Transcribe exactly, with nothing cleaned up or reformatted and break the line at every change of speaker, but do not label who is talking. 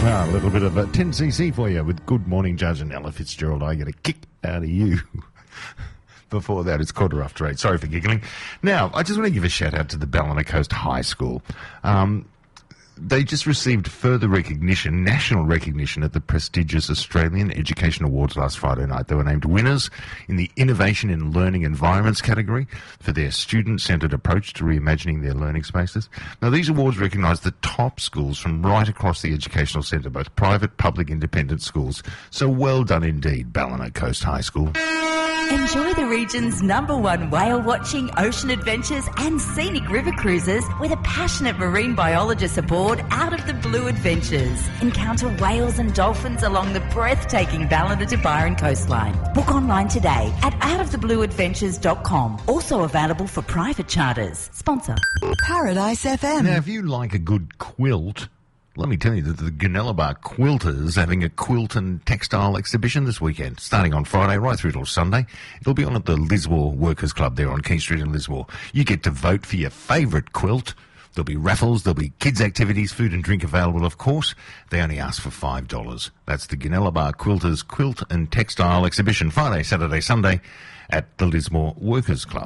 Well, a little bit of a ten C C for you with Good Morning Judge and Ella Fitzgerald. I get a kick out of you. Before that, it's quarter after eight. Sorry for giggling. Now, I just want to give a shout out to the Ballina Coast High School. Um, they just received further recognition, national recognition, at the prestigious Australian Education Awards last Friday night. They were named winners in the Innovation in Learning Environments category for their student-centred approach to reimagining their learning spaces. Now, these awards recognise the top schools from right across the educational centre, both private, public, independent schools. So well done indeed, Ballina Coast High School.
Enjoy the region's number one whale watching, ocean adventures and scenic river cruises with a passionate marine biologist aboard Out of the Blue Adventures. Encounter whales and dolphins along the breathtaking Ballina to Byron coastline. Book online today at out of the blue adventures dot com. Also available for private charters. Sponsor
Paradise F M.
Now, if you like a good quilt, let me tell you that the Gunnellabar Quilters having a quilt and textile exhibition this weekend, starting on Friday right through till Sunday. It'll be on at the Lismore Workers Club there on King Street in Lismore. You get to vote for your favourite quilt. There'll be raffles, there'll be kids' activities, food and drink available, of course. They only ask for five dollars. That's the Gunnellabar Quilters Quilt and Textile Exhibition, Friday, Saturday, Sunday at the Lismore Workers Club.